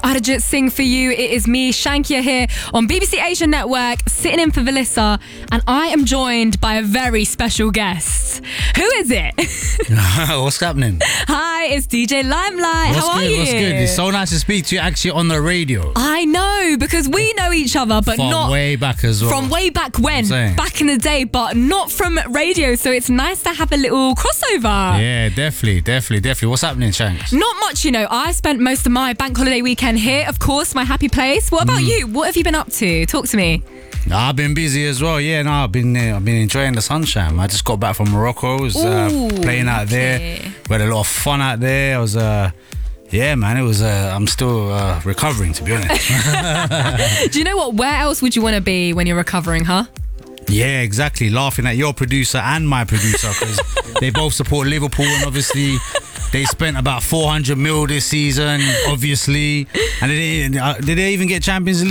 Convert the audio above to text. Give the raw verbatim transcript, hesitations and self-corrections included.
Arjit Singh for you. It is me, Shankia, here on B B C Asia Network, sitting in for Valissa, and I am joined by a very special guest. Who is it? What's happening? Hi, it's D J Limelight. What's How good? are you? What's good? It's so nice to speak to you actually on the radio. I know, because we know each other, but from not... way back as well. From way back when, back in the day, but not from radio, so it's nice to have a little crossover. Yeah, definitely, definitely, definitely. What's happening, Shanks? Not much, you know. I spent most of my bank holiday weekend here, of course, my happy place. What about mm. you? What have you been up to? Talk to me. I've been busy as well. Yeah, no, I've been uh, I've been enjoying the sunshine. I just got back from Morocco. I was uh, Ooh, playing out okay. there. We had a lot of fun out there. I was, uh, yeah, man. It was. Uh, I'm still uh, recovering, to be honest. Do you know what? Where else would you want to be when you're recovering, huh? Yeah, exactly. Laughing at your producer and my producer because they both support Liverpool, and obviously they spent about four hundred mil this season, obviously, and they didn't, uh, did they even get Champions League?